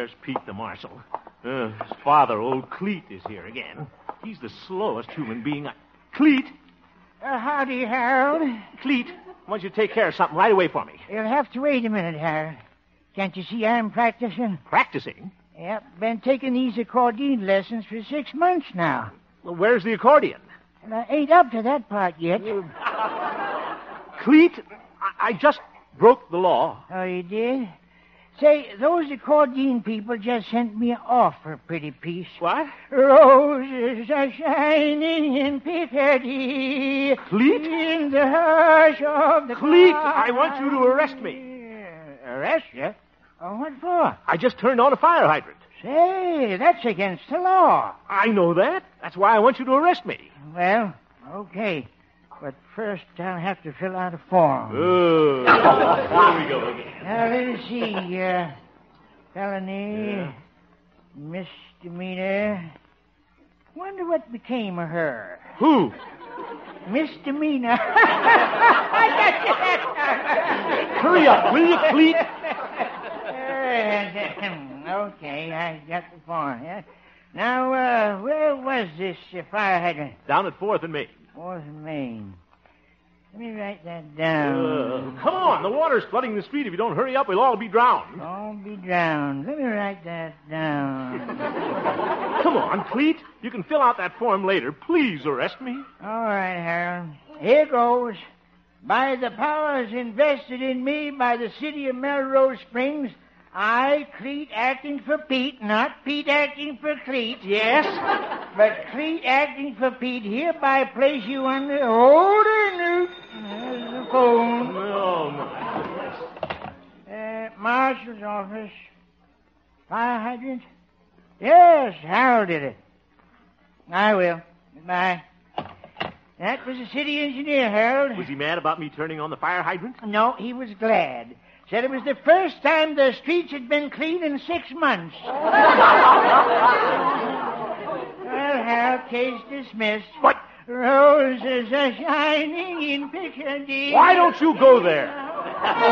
there's Pete the marshal. His father, old Cleet, is here again. He's the slowest human being Cleet! Howdy, Harold. Cleet, I want you to take care of something right away for me. You'll have to wait a minute, Harold. Can't you see I'm practicing? Practicing? Yep, been taking these accordion lessons for 6 months now. Well, where's the accordion? And I ain't up to that part yet. Cleet, I just broke the law. Oh, you did? Say, those accordion people just sent me an offer, pretty piece. What? Roses are shining in Picardy. Cleet? In the hush of the Cleet, clouds. I want you to arrest me. Arrest you? Oh, what for? I just turned on a fire hydrant. Say, that's against the law. I know that. That's why I want you to arrest me. Well, okay. But first, I'll have to fill out a form. Oh, here we go again. Now, let us see. Felony, misdemeanor. Wonder what became of her. Who? Misdemeanor. Hurry up, will you, Cleet? Okay, I got the form. Yeah? Now, where was this fire hydrant? Down at 4th and Main. 4th and Main. Let me write that down. Come on, the water's flooding the street. If you don't hurry up, we'll all be drowned. All be drowned. Let me write that down. Come on, Cleet. You can fill out that form later. Please arrest me. All right, Harold. Here goes. By the powers invested in me by the city of Melrose Springs, I, Cleet, acting for Pete, not Pete acting for Cleet. Yes? But Cleet acting for Pete hereby place you under order. There's the phone. Oh, my. Marshal's office. Fire hydrant? Yes, Harold did it. I will. Goodbye. That was the city engineer, Harold. Was he mad about me turning on the fire hydrant? No, he was glad. Said it was the first time the streets had been cleaned in 6 months. Well, Harold, case dismissed. What? Roses are shining in Picardy. Why don't you go there?